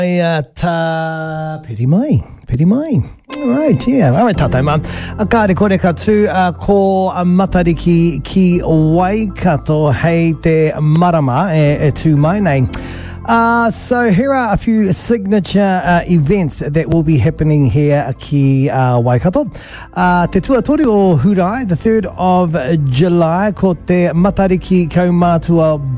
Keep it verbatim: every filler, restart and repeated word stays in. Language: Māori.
Uh, ta piri mai, piri mai. Right, yeah. Awe tātai man. A kāre kore katu uh, ko a matariki ki Waikato hei te marama e, e tū mai nei. Uh, so here are a few signature uh, events that will be happening here ki uh, Waikato. Uh, te tuatori o Hurai, the third of July, ko te Matariki Kaumātua